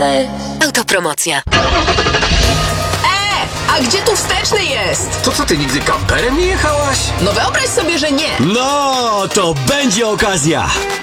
Autopromocja. A gdzie tu wsteczny jest? To co, ty nigdy kamperem nie jechałaś? No wyobraź sobie, że nie. No, to będzie okazja!